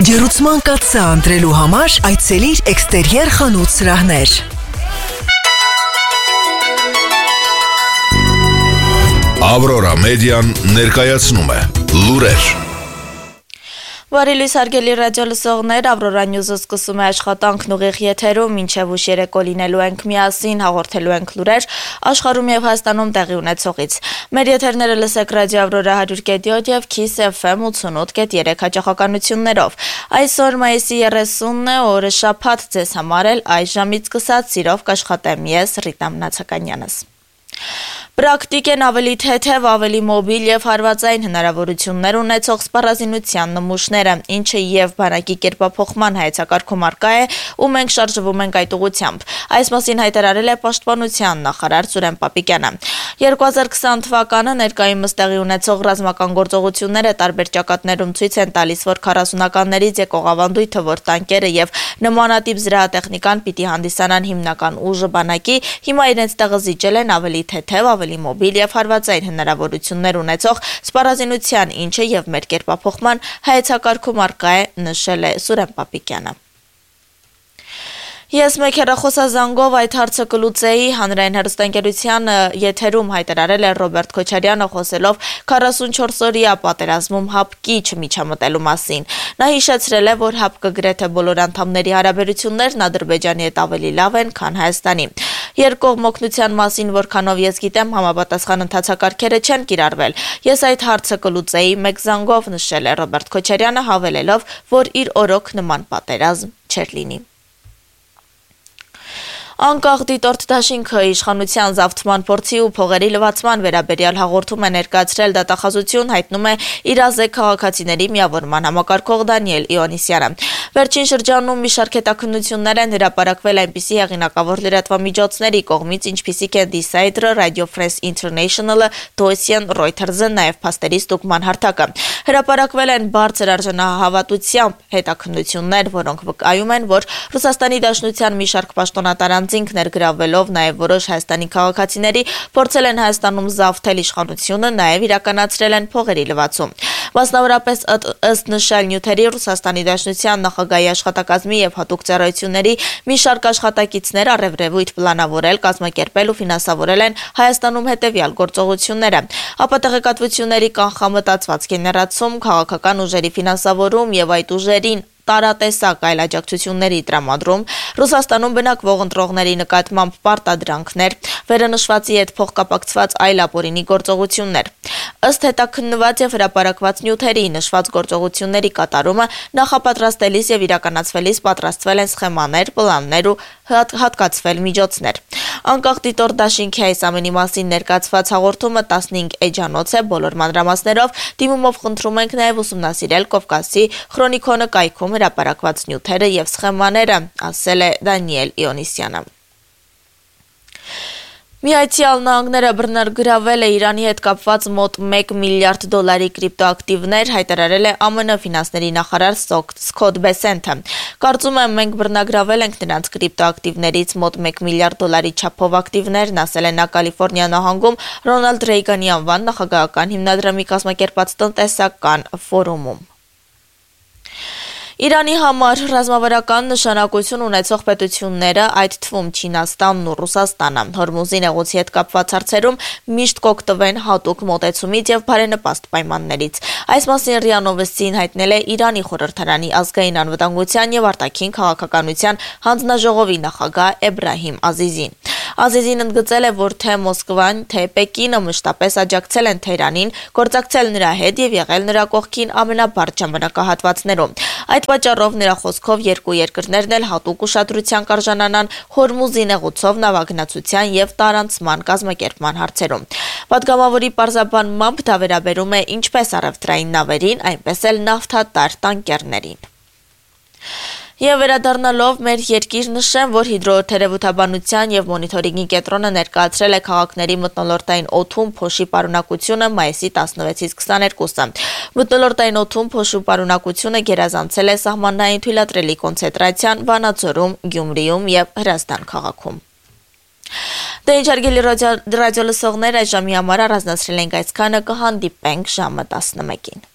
Ջերուցման կաթսա ընտրելու համար այցելիր էքստերիեր խանութ սրահներ։ Ավրորա մեդիան ներկայացնում է լուրեր։ Բարի լույս հարգելի ռադիո լսողներ, Ավրորա Նյուզը սկսում է աշխատանքն ուղիղ եթերում, մինչև ուշ երեկո լինելու ենք միասին, հաղորդելու ենք լուրեր աշխարհում եւ Հայաստանում տեղի ունեցողից։ Մեր եթերները լսեք ռադիո Ավրորա 100.7 եւ Kiss FM 88.3 հաճախականություններով։ Այսօր մայիսի 30-ն է, օրը շաբաթ, ձեզ համար էլ այս ժամից սկսած սիրով կաշխատեմ ես Ռիտա Մնացականյանս։ Պրակտիկ են ավելի թեթև, ավելի մոբիլ եւ հարվածային հնարավորություններ ունեցող սպառազինության նմուշները, ինչը եւ բանակի կերպափոխման հայեցակարգում առկա է, ու մենք շարժվում ենք այդ ուղղությամբ։ Այս մասին հայտարարել է Պաշտպանության նախարար Սուրեն Պապիկյանը։ 2020 թվականը ներկայումս տեղի ունեցող ռազմական գործողությունները տարբեր ճակատներում ցույց են տալիս, որ 40-ականներից եկող ավանդույթը, որ տանկերը եւ նմանատիպ զրահատեխնիկան պիտի հանդիսանան հիմնական ուժը բանակի, հիմա իրենց տեղը զիջել են ավելի թեթև, ավելի մոբիլ եւ հարվածային հնարավորություններ ունեցող սպառազինության, ինչը եւ մեր կերպափոխման հայեցակարգում առկա է, նշել է Սուրեն Պապիկյանը։ Ես մեկ հեռախոսազանգով այդ հարցը կլուծեի, հանրային հեռուստաընկերության եթերում հայտարարել է Ռոբերտ Քոչարյանը, խոսելով 44 օրյա պատերազմում ՀԱՊԿ-ի չմիջամտելու մասին։ Նա հիշեցրել է, որ ՀԱՊԿ-ը գրեթե բոլոր անդամների հարաբերություններն Ադրբեջանի հետ ավելի լավ են, քան Հայաստանի։ Երկկողմ օգնության մասին, որքանով ես գիտեմ, համապատասխան ընթացակարգերը չեն կիրառվել։ Ես այդ հարցը կլուծեի մեկ զանգով, նշել է Ռոբերտ Քոչարյանը, հավելելով, որ իր օրոք նման պատերազմ չէր լինի։ Անկախ դիտորդ դաշինքը իշխանության զավթման փորձի ու փողերի լվացման վերաբերյալ հաղորդում է ներկայացրել դատախազություն, հայտնում է իրազեկ քաղաքացիների միավորման համակարգող Դանիել Իոնիսյանը։ Վերջին շրջանում մի շարք հետաքննություններ են հրապարակվել այնպիսի հեղինակավոր լրատվամիջոցների կողմից, ինչպիսիք են Decider, Radio France International-ը, Thomson Reuters-ը, նաև փաստերի ստուգման հարթակը։ Հրապարակվել են բարձր արժանահավատությամբ հետաքննություններ, որոնք վկայում են, որ Ռուսաստանի Դաշնության մի շարք պաշտոնատար անձինք ներգրավվելով նաև որոշ Հայաստանի քաղաքացիների փորձել են Հայաստանում զավթել իշխանությունը, նաև իրականացրել են փողերի լվացում։ Մասնավորապես ըստ նշյալ նյութերի Ռուսաստանի Դաշնության նախագահի աշխատակազմի եւ հատուկ ծառայությունների մի շարք աշխատակիցներ առևրևույթ պլանավորել, կազմակերպել ու ֆինանսավորել են Հայաստանում հետեւյալ գործողությունները՝ ապատեղեկատվությունների կանխամտածված գեներացում, քաղաքական ուժերի ֆինանսավորում եւ այդ ուժերին տարատեսակ այլ աջակցությունների տրամադրում, Ռուսաստանում բնակվող ընտրողների նկատմամբ պարտադրանքներ, վերանշվածի հետ փոխկապակցված այլ ապօրինի գործողություններ։ Ըստ հետաքննված եւ հրապարակված նյութերի նշված գործողությունների կատարումը նախապատրաստելիս եւ իրականացվելիս պատրաստվել են սխեմաներ, պլաններ ու հատկացվել միջոցներ։ Անկախ դիտորդ դաշինքի այս ամենի մասին ներկայացված հաղորդումը 15 էջանոց է, բոլոր մանրամասներով դիմումով խնդրում ենք նաև ուսումնասիրել Կովկասի Քրոնիկոնը կայքում հրապարակված նյութերը եւ սխեմաները, ասել է Դանիել Իոնիսյանը։ Միացյալ Նահանգները բռնագրավել է Իրանի հետ կապված մոտ $1 միլիարդ կրիպտոակտիվներ, հայտարարել է ԱՄՆ ֆինանսների նախարար Սկոտ Բեսենթը։ Կարծում եմ, մենք բռնագրավել ենք նրանց կրիպտոակտիվներից մոտ $1 միլիարդ չափով ակտիվներն, ասել է նա Կալիֆոռնիա նահանգում Ռոնալդ Ռեյգանի անվան նախագահական հիմնադրամի կազմակերպած տնտեսական ֆորումում։ Իրանի համար ռազմավարական նշանակություն ունեցող պետությունները, այդ թվում Չինաստանն ու Ռուսաստանը, Հորմուզի նեղուցի հետ կապված հարցերում միշտ կօգտվեն հատուկ մոտեցումից եւ բարենպաստ պայմաններից։ Այս մասին ՌԻԱ Նովոստին հայտնել է Իրանի խորհրդարանի ազգային անվտանգության եւ արտաքին քաղաքականության հանձնաժողովի նախագահ Էբրահիմ Ազիզին։ Ազիզին ընդգծել է, որ թե Մոսկվան, թե Պեկինը մշտապես աջակցել են Թեհրանին, գործակցել նրա հետ եւ եղել նրա կողքին ամենաբարդ ժամանակահատվածներում։ Այդ պատճառով նրա խոսքով երկու երկրներն էլ հատուկ ուշադրության կարժանանան Հորմուզի նեղուցով նավագնացության եւ տարանցման կազմակերպման հարցերում։ Պատգամավորի պարզաբանմամբ դա վերաբերում է ինչպես առևտրային նավերին, այնպես էլ նավթատար տանկերներին։ Եվ վերադառնալով մեր երկիր նշեմ, որ հիդրոթերապևտաբանության եւ մոնիթորինգի կենտրոնը ներկայացրել է քաղաքների մթնոլորտային օդում փոշի պարունակությունը մայիսի 16-ից 22-ը։ Մթնոլորտային օդում փոշու պարունակությունը գերազանցել է սահմանային թույլատրելի կոնցենտրացիան Վանաձորում, Գյումրիում եւ Հրազդան քաղաքում։ Դե ինչ հարգելի ռադիո լսողներ, այս ժամի համար առանձնացրել ենք այսքանը, կհանդիպենք ժամը 11-ին։